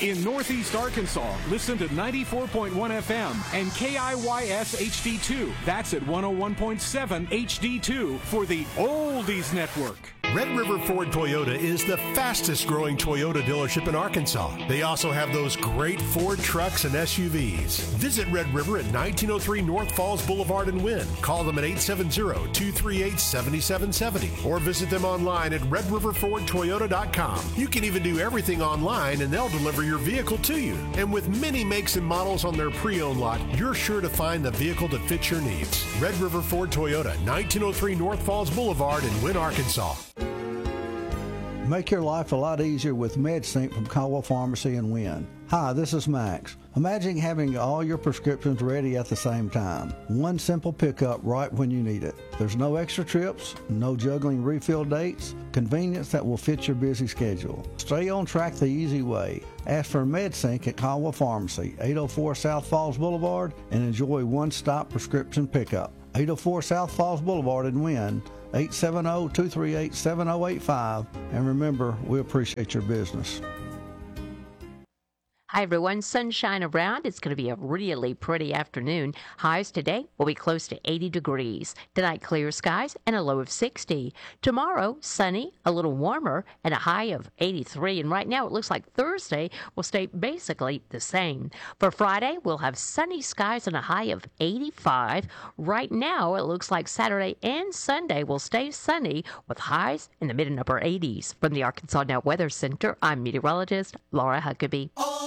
In Northeast Arkansas, listen to 94.1 FM and KIYS HD2. That's at 101.7 HD2 for the Oldies Network. Red River Ford Toyota is the fastest growing Toyota dealership in Arkansas. They also have those great Ford trucks and SUVs. Visit Red River at 1903 North Falls Boulevard in Wynn. Call them at 870-238-7770 or visit them online at redriverfordtoyota.com. You can even do everything online and they'll deliver your vehicle to you. And with many makes and models on their pre-owned lot, you're sure to find the vehicle that fits your needs. Red River Ford Toyota, 1903 North Falls Boulevard in Wynn, Arkansas. Make your life a lot easier with MedSync from Caldwell Pharmacy in Wynn. Hi, this is Max. Imagine having all your prescriptions ready at the same time. One simple pickup right when you need it. There's no extra trips, no juggling refill dates, convenience that will fit your busy schedule. Stay on track the easy way. Ask for MedSync at Caldwell Pharmacy, 804 South Falls Boulevard, and enjoy one-stop prescription pickup. 804 South Falls Boulevard in Wynn, 870-238-7085. And remember, we appreciate your business. Hi, everyone. Sunshine around. It's going to be a really pretty afternoon. Highs today will be close to 80 degrees. Tonight, clear skies and a low of 60. Tomorrow, sunny, a little warmer, and a high of 83. And right now, it looks like Thursday will stay basically the same. For Friday, we'll have sunny skies and a high of 85. Right now, it looks like Saturday and Sunday will stay sunny with highs in the mid and upper 80s. From the Arkansas Now Weather Center, I'm meteorologist Laura Huckabee.